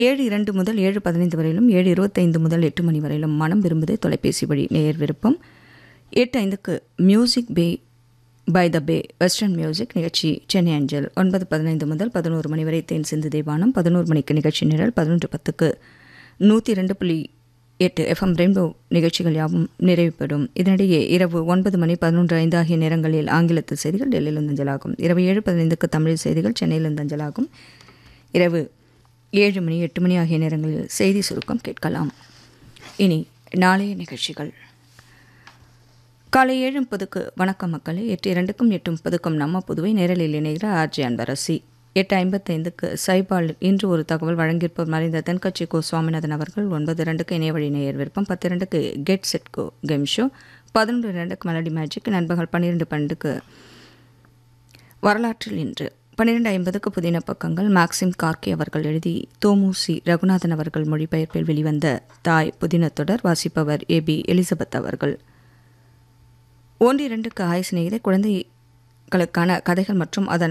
7:02 முதல் 7:15 வரையிலும் 7:25 முதல் 8 மணி வரையிலும் மனம் விரும்புதே தொலைபேசி வழி நேயர் விருப்பம். 8:05க்கு music by the pay western music நிகழ்ச்சி சென்னை அஞ்சல். 9:15 முதல் 11 மணி வரை தேன் சிந்து தேவானம். 11 மணிக்கு நிகழ்ச்சி நிரல். 11:10க்கு 102.8 FM ரெயின்போ நிகழ்ச்சிகள் யாவும் நிறைவு பெறும். இதனிடையே இரவு 9 மணி 11:05 ஆகிய நேரங்களில் ஆங்கிலத்தில் செய்திகள் டெல்லியிலிருந்து அஞ்சலாகும். இரவு 7:15க்கு தமிழ் செய்திகள் சென்னையிலிருந்து அஞ்சலாகும். இரவு 7 மணி 8 மணி ஆகிய நேரங்களில் செய்தி சுருக்கம் கேட்கலாம். இனி நாளைய நிகழ்ச்சிகள். காலை 7:30க்கு வணக்கம் மக்களே. 8:02க்கும் 8:30க்கும் நம்ம புதுவை நேரலில் இணைகிற ஆர்ஜே அன்பரசி. 8:55க்கு சைபால் இன்று ஒரு தகவல் வழங்கியிருப்பவர் மறைந்த தென்கட்சி கோ சுவாமிநாதன் அவர்கள். 9:02க்கு இணைய வழி நேயர் விருப்பம். 10:02க்கு get set go game show. 11:02க்கு melody magic. நண்பகல் 12:12க்கு வரலாற்றில் இன்று. 12:50க்கு புதின பக்கங்கள். மேக்சிம் கார்கே அவர்கள் எழுதி தோமுசி ரகுநாதன் அவர்கள் மொழிபெயர்ப்பில் வெளிவந்த தாய் புதின தொடர். வாசிப்பவர் ஏபி எலிசபெத் அவர்கள். 1:02க்கு ஆய் சிநேகிதே குழந்தைகளுக்கான கதைகள் மற்றும் அதன்